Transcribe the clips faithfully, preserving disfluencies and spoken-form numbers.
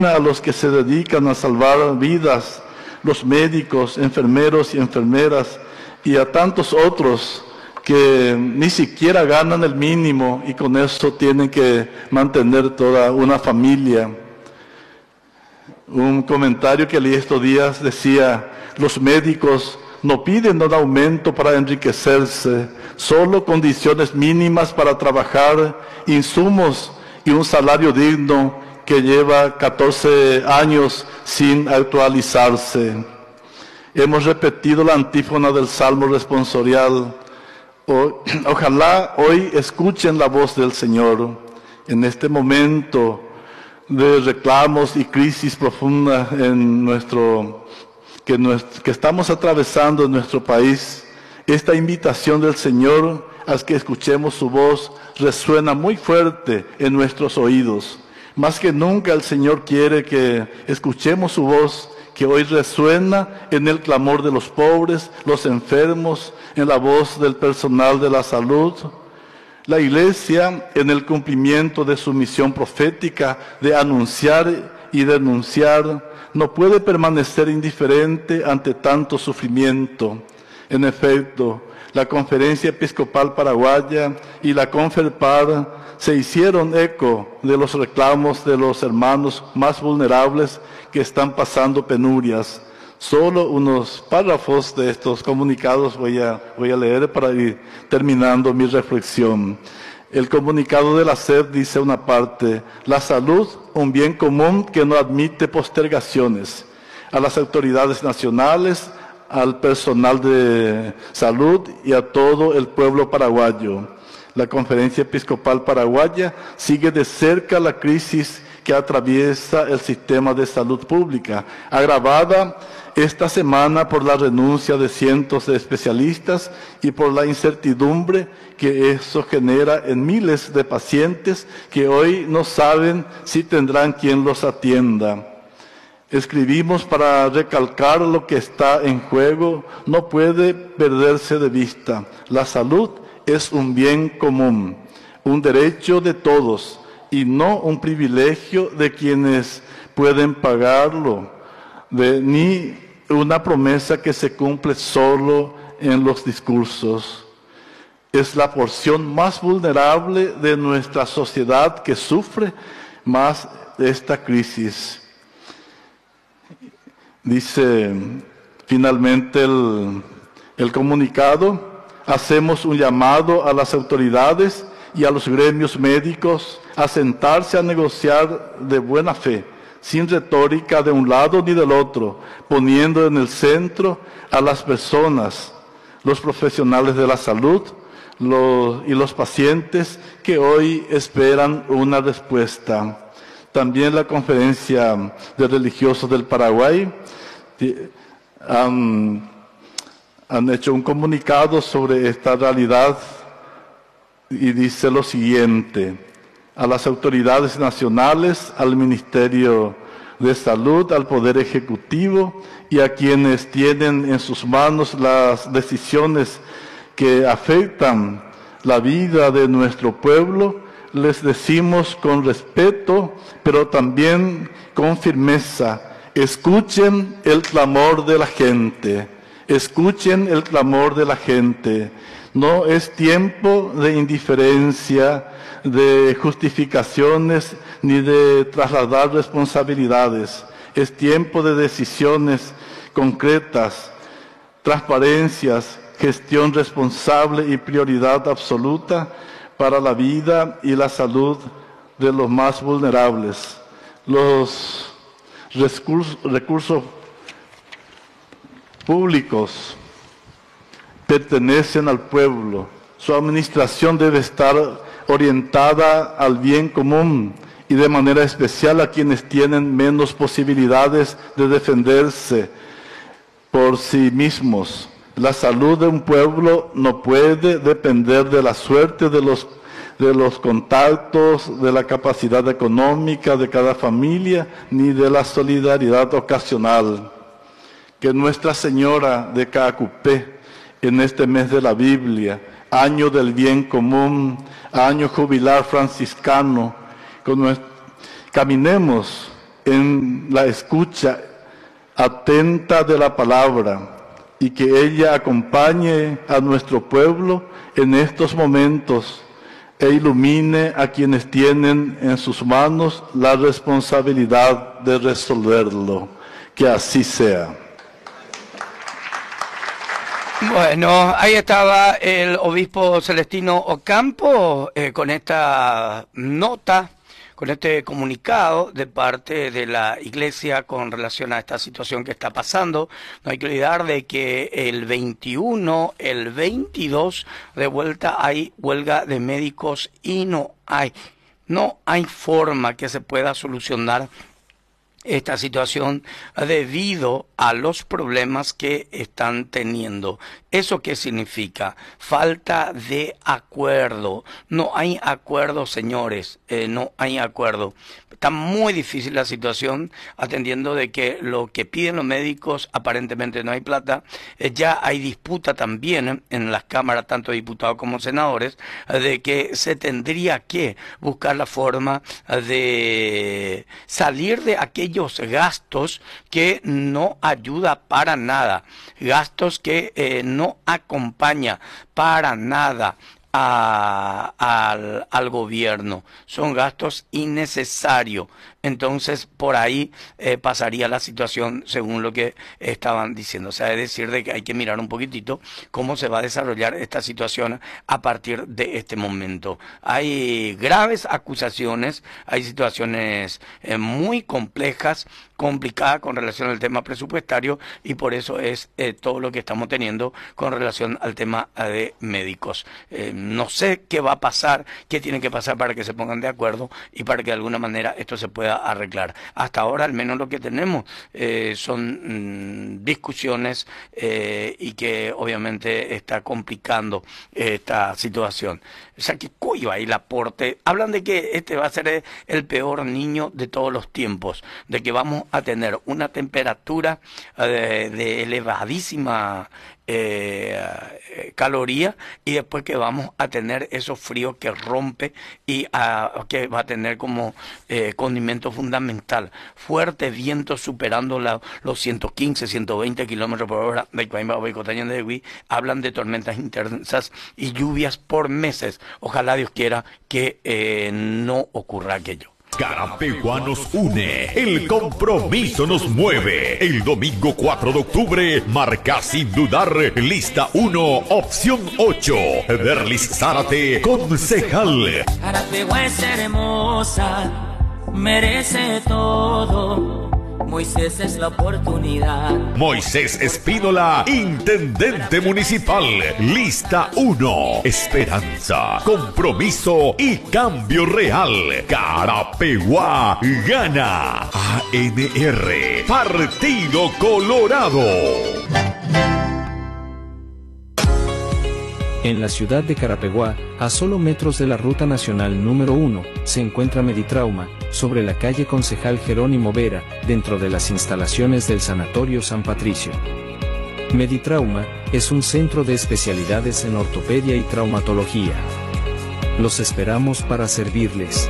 a los que se dedican a salvar vidas, los médicos, enfermeros y enfermeras, y a tantos otros que ni siquiera ganan el mínimo y con eso tienen que mantener toda una familia. Un comentario que leí estos días decía: los médicos no piden un aumento para enriquecerse, solo condiciones mínimas para trabajar, insumos y un salario digno que lleva catorce años sin actualizarse. Hemos repetido la antífona del Salmo responsorial. O, ojalá hoy escuchen la voz del Señor. En este momento de reclamos y crisis profunda en nuestro, que, nuestro, que estamos atravesando en nuestro país, esta invitación del Señor a que escuchemos su voz resuena muy fuerte en nuestros oídos. Más que nunca el Señor quiere que escuchemos su voz, que hoy resuena en el clamor de los pobres, los enfermos, en la voz del personal de la salud. La Iglesia, en el cumplimiento de su misión profética de anunciar y denunciar, no puede permanecer indiferente ante tanto sufrimiento. En efecto, la Conferencia Episcopal Paraguaya y la Conferpar se hicieron eco de los reclamos de los hermanos más vulnerables que están pasando penurias. Solo unos párrafos de estos comunicados voy a, voy a leer para ir terminando mi reflexión. El comunicado de la S E P dice una parte: la salud, un bien común que no admite postergaciones. A las autoridades nacionales, al personal de salud y a todo el pueblo paraguayo. La Conferencia Episcopal Paraguaya sigue de cerca la crisis que atraviesa el sistema de salud pública, agravada esta semana por la renuncia de cientos de especialistas y por la incertidumbre que eso genera en miles de pacientes que hoy no saben si tendrán quien los atienda. Escribimos para recalcar lo que está en juego, no puede perderse de vista. La salud es un bien común, un derecho de todos y no un privilegio de quienes pueden pagarlo, de, ni una promesa que se cumple solo en los discursos. Es la porción más vulnerable de nuestra sociedad que sufre más esta crisis. Dice finalmente el, el comunicado: hacemos un llamado a las autoridades y a los gremios médicos a sentarse a negociar de buena fe, sin retórica de un lado ni del otro, poniendo en el centro a las personas, los profesionales de la salud los, y los pacientes que hoy esperan una respuesta. También la Conferencia de Religiosos del Paraguay han, han hecho un comunicado sobre esta realidad y dice lo siguiente: a las autoridades nacionales, al Ministerio de Salud, al Poder Ejecutivo y a quienes tienen en sus manos las decisiones que afectan la vida de nuestro pueblo, les decimos con respeto, pero también con firmeza: escuchen el clamor de la gente, escuchen el clamor de la gente. No es tiempo de indiferencia, de justificaciones, ni de trasladar responsabilidades. Es tiempo de decisiones concretas, transparencias, gestión responsable y prioridad absoluta para la vida y la salud de los más vulnerables. Los recursos, recursos públicos pertenecen al pueblo. Su administración debe estar orientada al bien común y de manera especial a quienes tienen menos posibilidades de defenderse por sí mismos. La salud de un pueblo no puede depender de la suerte de los, de los contactos, de la capacidad económica de cada familia, ni de la solidaridad ocasional. Que Nuestra Señora de Caacupé, en este mes de la Biblia, año del bien común, año jubilar franciscano, con nuestro, caminemos en la escucha atenta de la palabra y que ella acompañe a nuestro pueblo en estos momentos e ilumine a quienes tienen en sus manos la responsabilidad de resolverlo. Que así sea. Bueno, ahí estaba el obispo Celestino Ocampo eh, con esta nota, con este comunicado de parte de la Iglesia con relación a esta situación que está pasando. No hay que olvidar de que el veintiuno, el veintidós, de vuelta hay huelga de médicos y no hay, no hay forma que se pueda solucionar esta situación debido a los problemas que están teniendo. ¿Eso qué significa? Falta de acuerdo. No hay acuerdo, señores, eh, no hay acuerdo. Está muy difícil la situación, atendiendo de que lo que piden los médicos aparentemente no hay plata. Eh, ya hay disputa también eh, en las cámaras, tanto diputados como senadores, eh, de que se tendría que buscar la forma eh, de salir de aquellos gastos que no ayuda para nada, gastos que eh, no acompaña para nada A, al, al gobierno, son gastos innecesarios. Entonces por ahí eh, pasaría la situación según lo que estaban diciendo. O sea, es decir, de que hay que mirar un poquitito cómo se va a desarrollar esta situación a partir de este momento. Hay graves acusaciones, hay situaciones eh, muy complejas, complicadas con relación al tema presupuestario, y por eso es eh, todo lo que estamos teniendo con relación al tema de médicos. Eh, no sé qué va a pasar, qué tiene que pasar para que se pongan de acuerdo y para que de alguna manera esto se pueda arreglar. Hasta ahora al menos lo que tenemos eh, son mmm, discusiones eh, y que obviamente está complicando eh, esta situación. O sea, que coyo ahí el aporte. Hablan de que este va a ser el peor niño de todos los tiempos, de que vamos a tener una temperatura eh, de elevadísima Eh, caloría, y después que vamos a tener esos fríos que rompe y uh, que va a tener como eh, condimento fundamental fuerte viento superando la, los ciento quince, ciento veinte kilómetros por hora. Hablan de tormentas intensas y lluvias por meses. Ojalá Dios quiera que eh, no ocurra aquello. Carapeguá nos une, el compromiso nos mueve. El domingo cuatro de octubre, marca sin dudar, lista uno, opción ocho. Derlis Zárate, concejal. Carapeguá es hermosa, merece todo. Moisés es la oportunidad. Moisés Espínola, intendente municipal. Lista uno. Esperanza, compromiso y cambio real. Carapeguá gana. A N R, Partido Colorado. En la ciudad de Carapeguá, a solo metros de la ruta nacional número uno, se encuentra Meditrauma, sobre la calle Concejal Jerónimo Vera, dentro de las instalaciones del Sanatorio San Patricio. Meditrauma es un centro de especialidades en ortopedia y traumatología. Los esperamos para servirles.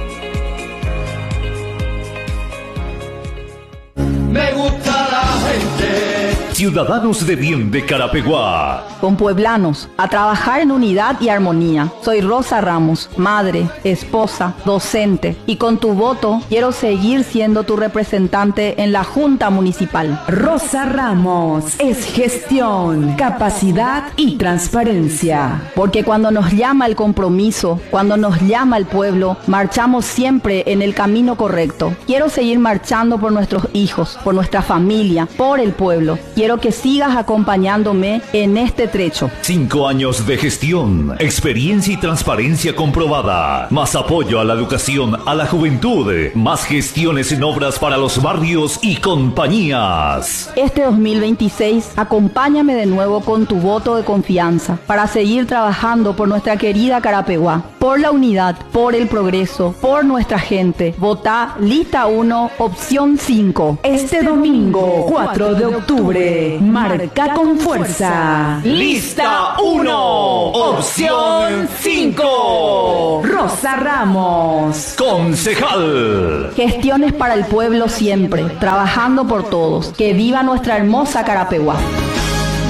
Me gusta la gente. Ciudadanos de bien de Carapeguá. Con pueblanos, a trabajar en unidad y armonía. Soy Rosa Ramos, madre, esposa, docente, y con tu voto quiero seguir siendo tu representante en la Junta Municipal. Rosa Ramos es gestión, capacidad y transparencia. Porque cuando nos llama el compromiso, cuando nos llama el pueblo, marchamos siempre en el camino correcto. Quiero seguir marchando por nuestros hijos, por nuestra familia, por el pueblo. Quiero que sigas acompañándome en este trecho. Cinco años de gestión, experiencia y transparencia comprobada. Más apoyo a la educación, a la juventud. Más gestiones en obras para los barrios y compañías. Este dos mil veintiséis, acompáñame de nuevo con tu voto de confianza para seguir trabajando por nuestra querida Carapeguá. Por la unidad, por el progreso, por nuestra gente. Votá lista uno, opción cinco. Este domingo, cuatro de octubre. nueve. Marca con fuerza. Lista uno, opción cinco. Rosa Ramos. Concejal. Gestiones para el pueblo siempre, trabajando por todos. Que viva nuestra hermosa Carapeguá.